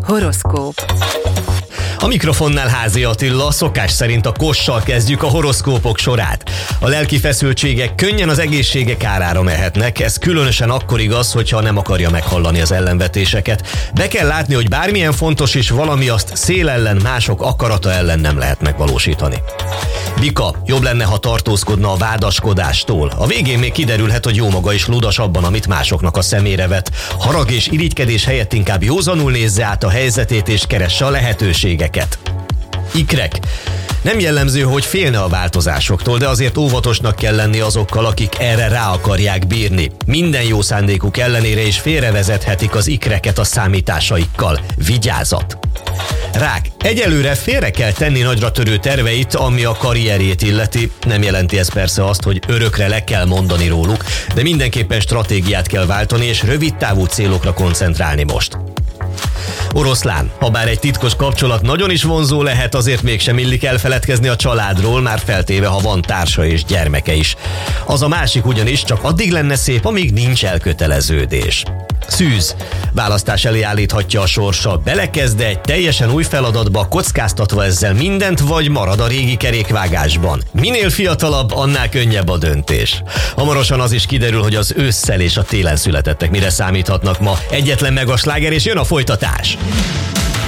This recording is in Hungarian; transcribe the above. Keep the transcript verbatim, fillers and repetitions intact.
Horoszkóp. A mikrofonnál Házi Attila, szokás szerint a kossal kezdjük a horoszkópok sorát. A lelki feszültségek könnyen az egészsége kárára mehetnek, ez különösen akkor igaz, hogyha nem akarja meghallani az ellenvetéseket. Be kell látni, hogy bármilyen fontos is valami, azt szél ellen, mások akarata ellen nem lehet megvalósítani. Bika, jobb lenne, ha tartózkodna a vádaskodástól. A végén még kiderülhet, hogy jó maga is ludas abban, amit másoknak a szemére vet. Harag és irigykedés helyett inkább józanul nézze át a helyzetét és keresse a lehetőségeket. Ikrek. Nem jellemző, hogy félne a változásoktól, de azért óvatosnak kell lenni azokkal, akik erre rá akarják bírni. Minden jó szándékuk ellenére is félrevezethetik az ikreket a számításaikkal. Vigyázat! Rák. Egyelőre félre kell tenni nagyra törő terveit, ami a karrierjét illeti. Nem jelenti ez persze azt, hogy örökre le kell mondani róluk, de mindenképpen stratégiát kell váltani és rövid távú célokra koncentrálni most. Oroszlán. Habár egy titkos kapcsolat nagyon is vonzó lehet, azért mégsem illik elfeledkezni a családról, már feltéve, ha van társa és gyermeke is. Az a másik ugyanis csak addig lenne szép, amíg nincs elköteleződés. Szűz. Választás elé állíthatja a sorsa, belekezd egy teljesen új feladatba, kockáztatva ezzel mindent, vagy marad a régi kerékvágásban. Minél fiatalabb, annál könnyebb a döntés. Hamarosan az is kiderül, hogy az ősszel és a télen születettek mire számíthatnak ma. Egyetlen meg a sláger, és jön a folytatás.